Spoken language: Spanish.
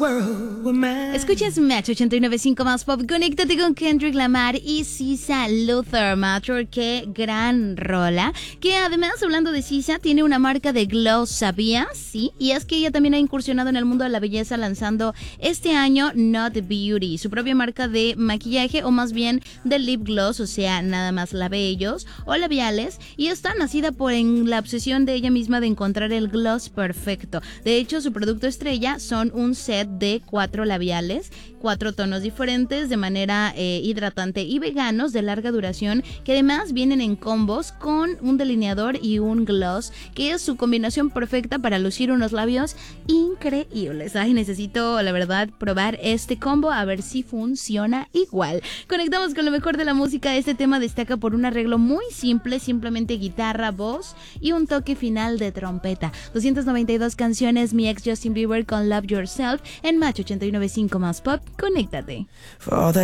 world were mine. Escuchas Match 89.5 más pop. Conéctate con Kendrick Lamar y Sisa Luther Matter. Qué gran rola. Que además, hablando de Sisa, tiene una marca de gloss, ¿sabías? Sí. Y es que ella también ha incursionado en el mundo de la belleza lanzando este año Not Beauty, su propia marca de maquillaje, o más bien de lip gloss, o sea, nada más labellos o labiales. Y está nacida por la obsesión de ella misma de encontrar el gloss perfecto. De hecho, su producto estrella son un set de 4 labiales, 4 tonos diferentes de manera hidratante y veganos de larga duración, que además vienen en combos con un delineador y un gloss, que es su combinación perfecta para lucir unos labios increíbles. Ay, necesito, la verdad, probar este combo a ver si funciona igual. Conectamos con lo mejor de la música. Este tema destaca por un arreglo muy simple, simplemente guitarra, voz y un toque final de trompeta. 292 canciones, mi ex Justin Bieber con Love Yourself en Match 89.5 más pop. Conéctate.